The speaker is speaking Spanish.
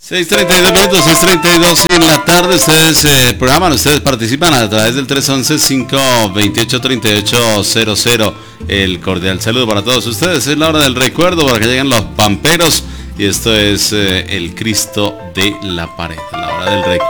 6:32 minutos, 6:32 en la tarde. Ustedes programan, ustedes participan a través del 311-528-3800. El cordial saludo para todos ustedes. Es la hora del recuerdo para que lleguen los pamperos. Y esto es el Cristo de la pared. La hora del recuerdo.